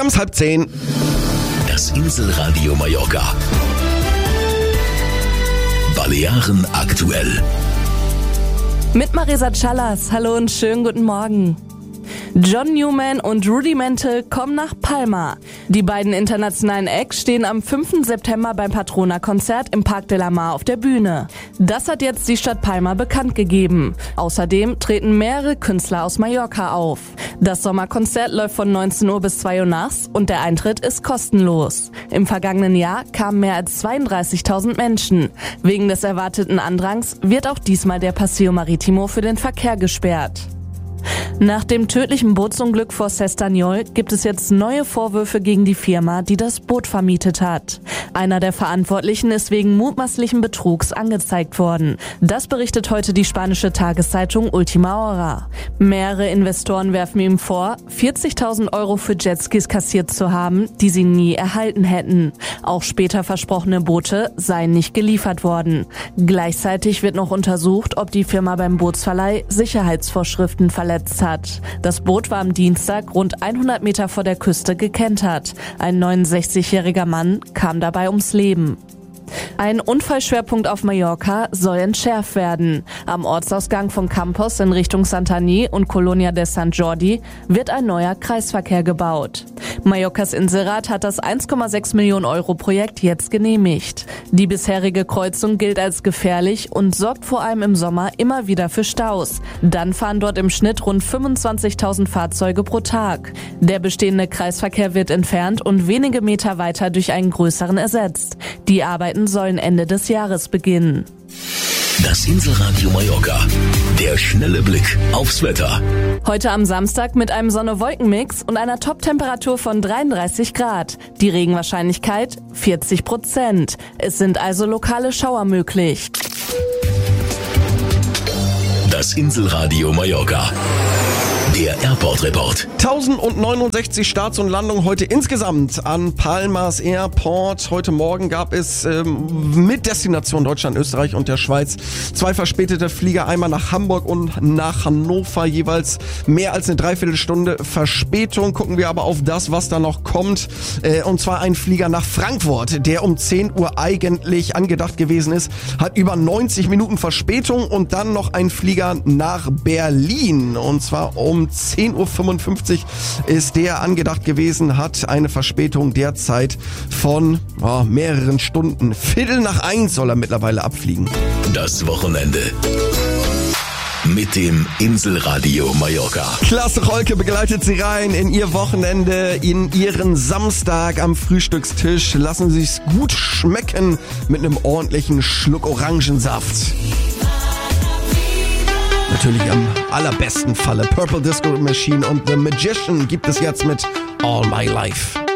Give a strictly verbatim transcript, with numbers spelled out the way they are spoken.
haben es halb zehn. Das Inselradio Mallorca. Balearen aktuell. Mit Marisa Callas. Hallo und schönen guten Morgen. John Newman und Rudimental kommen nach Palma. Die beiden internationalen Acts stehen am fünften September beim Patrona-Konzert im Parc de la Mar auf der Bühne. Das hat jetzt die Stadt Palma bekannt gegeben. Außerdem treten mehrere Künstler aus Mallorca auf. Das Sommerkonzert läuft von neunzehn Uhr bis zwei Uhr nachts und der Eintritt ist kostenlos. Im vergangenen Jahr kamen mehr als zweiunddreißigtausend Menschen. Wegen des erwarteten Andrangs wird auch diesmal der Paseo Maritimo für den Verkehr gesperrt. Nach dem tödlichen Bootsunglück vor S'Estanyol gibt es jetzt neue Vorwürfe gegen die Firma, die das Boot vermietet hat. Einer der Verantwortlichen ist wegen mutmaßlichen Betrugs angezeigt worden. Das berichtet heute die spanische Tageszeitung Ultima Hora. Mehrere Investoren werfen ihm vor, vierzigtausend Euro für Jetskis kassiert zu haben, die sie nie erhalten hätten. Auch später versprochene Boote seien nicht geliefert worden. Gleichzeitig wird noch untersucht, ob die Firma beim Bootsverleih Sicherheitsvorschriften verletzt hat. Das Boot war am Dienstag rund hundert Meter vor der Küste gekentert. Ein neunundsechzigjähriger Mann kam dabei ums Leben. Ein Unfallschwerpunkt auf Mallorca soll entschärft werden. Am Ortsausgang von Campos in Richtung Santanyí und Colonia de Sant Jordi wird ein neuer Kreisverkehr gebaut. Mallorcas Inselrat hat das eins Komma sechs Millionen Euro Projekt jetzt genehmigt. Die bisherige Kreuzung gilt als gefährlich und sorgt vor allem im Sommer immer wieder für Staus. Dann fahren dort im Schnitt rund fünfundzwanzigtausend Fahrzeuge pro Tag. Der bestehende Kreisverkehr wird entfernt und wenige Meter weiter durch einen größeren ersetzt. Die Arbeiten sollen Ende des Jahres beginnen. Das Inselradio Mallorca. Der schnelle Blick aufs Wetter. Heute am Samstag mit einem Sonne-Wolken-Mix und einer Top-Temperatur von dreiunddreißig Grad. Die Regenwahrscheinlichkeit vierzig Prozent. Es sind also lokale Schauer möglich. Das Inselradio Mallorca. Der Airport-Report. tausendneunundsechzig Starts und Landungen heute insgesamt an Palmas Airport. Heute Morgen gab es ähm, mit Destination Deutschland, Österreich und der Schweiz zwei verspätete Flieger, einmal nach Hamburg und nach Hannover, jeweils mehr als eine Dreiviertelstunde Verspätung. Gucken wir aber auf das, was da noch kommt, äh, und zwar ein Flieger nach Frankfurt, der um zehn Uhr eigentlich angedacht gewesen ist, hat über neunzig Minuten Verspätung, und dann noch ein Flieger nach Berlin, und zwar um zehn Uhr fünfundfünfzig ist der angedacht gewesen, hat eine Verspätung derzeit von oh, mehreren Stunden. Viertel nach eins soll er mittlerweile abfliegen. Das Wochenende mit dem Inselradio Mallorca. Klasse Rolke begleitet Sie rein in Ihr Wochenende, in Ihren Samstag am Frühstückstisch. Lassen Sie es gut schmecken mit einem ordentlichen Schluck Orangensaft. Natürlich am allerbesten Falle Purple Disco Machine und The Magician gibt es jetzt mit All My Life.